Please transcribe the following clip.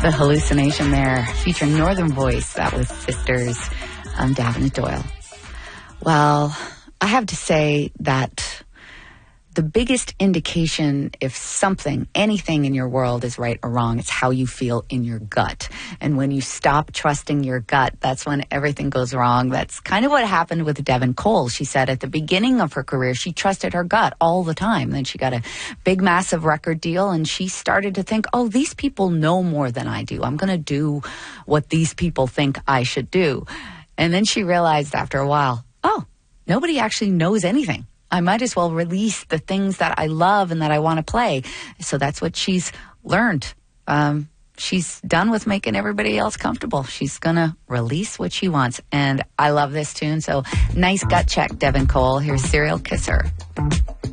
The Hallucination there, featuring Northern Voice. That was Sisters, Davenant Doyle. Well, I have to say that the biggest indication if something, anything in your world is right or wrong, it's how you feel in your gut. And when you stop trusting your gut, that's when everything goes wrong. That's kind of what happened with Devin Cole. She said at the beginning of her career, she trusted her gut all the time. Then she got a big, massive record deal, and she started to think, oh, these people know more than I do. I'm going to do what these people think I should do. And then she realized after a while, oh, nobody actually knows anything. I might as well release the things that I love and that I want to play. So that's what she's learned. She's done with making everybody else comfortable. She's going to release what she wants. And I love this tune. So nice gut check, Devin Cole. Here's Serial Kisser.